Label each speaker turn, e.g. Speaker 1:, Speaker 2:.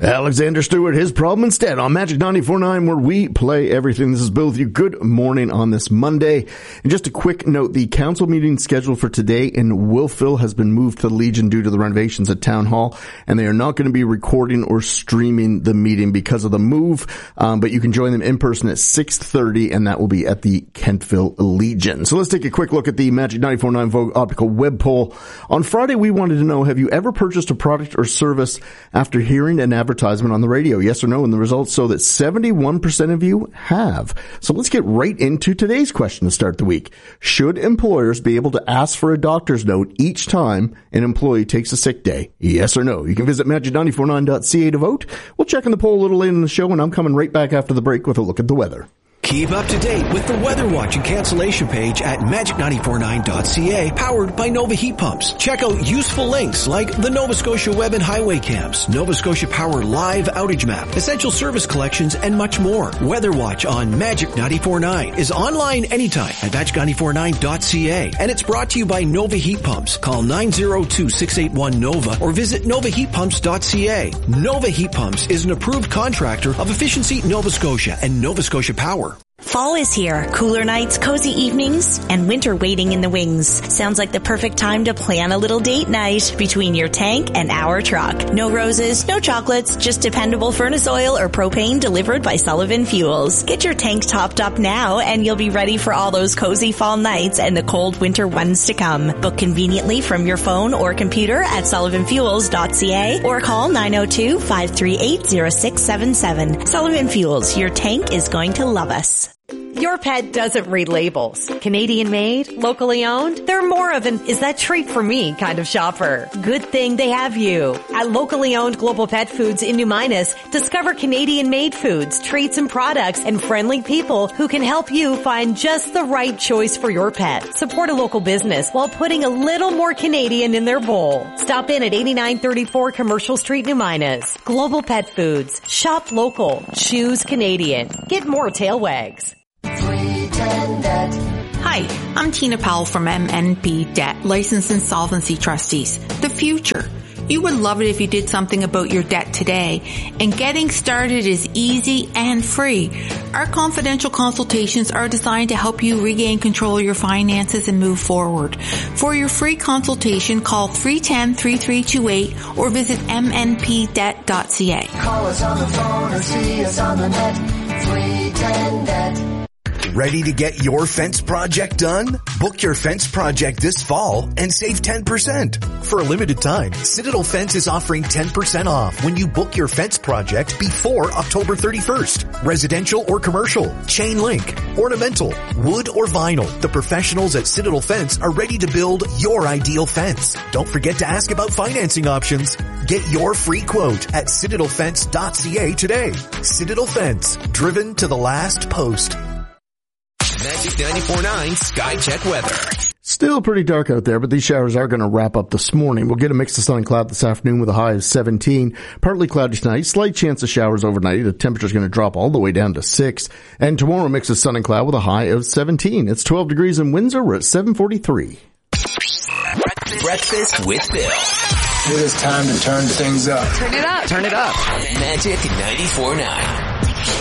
Speaker 1: Alexander Stewart, his problem instead on Magic 94.9, where we play everything. This is Bill with you. Good morning on this Monday. And just a quick note, the council meeting scheduled for today in Wolfville has been moved to the Legion due to the renovations at Town Hall, and they are not going to be recording or streaming the meeting because of the move, but you can join them in person at 6:30, and that will be at the Kentville Legion. So let's take a quick look at the Magic 94.9 Vogue Optical web poll. On Friday, we wanted to know, have you ever purchased a product or service after hearing an advertisement on the radio? Yes or no? And the results show that 71% of you have. So let's get right into today's question to start the week. Should employers be able to ask for a doctor's note each time an employee takes a sick day? Yes or no? You can visit magic949.ca to vote. We'll check in the poll a little later in the show, and I'm coming right back after the break with a look at the weather.
Speaker 2: Keep up to date with the Weather Watch and cancellation page at magic949.ca, powered by Nova Heat Pumps. Check out useful links like the Nova Scotia Web and Highway Cams, Nova Scotia Power Live Outage Map, Essential Service Collections, and much more. Weather Watch on Magic 94.9 is online anytime at magic949.ca, and it's brought to you by Nova Heat Pumps. Call 902-681-NOVA or visit novaheatpumps.ca. Nova Heat Pumps is an approved contractor of Efficiency Nova Scotia and Nova Scotia Power.
Speaker 3: Fall is here. Cooler nights, cozy evenings, and winter waiting in the wings. Sounds like the perfect time to plan a little date night between your tank and our truck. No roses, no chocolates, just dependable furnace oil or propane delivered by Sullivan Fuels. Get your tank topped up now and you'll be ready for all those cozy fall nights and the cold winter ones to come. Book conveniently from your phone or computer at sullivanfuels.ca or call 902-538-0677. Sullivan Fuels, your tank is going to love us.
Speaker 4: Your pet doesn't read labels. Canadian made, locally owned, they're more of an is that treat for me kind of shopper. Good thing they have you. At locally owned Global Pet Foods in New Minas, discover Canadian made foods, treats and products, and friendly people who can help you find just the right choice for your pet. Support a local business while putting a little more Canadian in their bowl. Stop in at 8934 Commercial Street, New Minas. Global Pet Foods. Shop local. Choose Canadian. Get more tail wags.
Speaker 5: Hi, I'm Tina Powell from MNP Debt, Licensed Insolvency Trustees. The future. You would love it if you did something about your debt today, and getting started is easy and free. Our confidential consultations are designed to help you regain control of your finances and move forward. For your free consultation, call 310-3328 or visit mnpdebt.ca.
Speaker 6: Call us on the phone or see us on the net. 310-DEBT.
Speaker 2: Ready to get your fence project done? Book your fence project this fall and save 10%. For a limited time, Citadel Fence is offering 10% off when you book your fence project before October 31st. Residential or commercial, chain link, ornamental, wood or vinyl. The professionals at Citadel Fence are ready to build your ideal fence. Don't forget to ask about financing options. Get your free quote at citadelfence.ca today. Citadel Fence, driven to the last post.
Speaker 7: Magic 94.9 Sky Check weather.
Speaker 1: Still pretty dark out there, but these showers are going to wrap up this morning. We'll get a mix of sun and cloud this afternoon with a high of 17. Partly cloudy tonight, slight chance of showers overnight. The temperature's going to drop all the way down to 6. And tomorrow, a mix of sun and cloud with a high of 17. It's 12 degrees in Windsor. We're at 7:43.
Speaker 7: Breakfast with Bill.
Speaker 8: It is time to turn things up.
Speaker 7: Turn it up. Turn it up. Magic 94.9.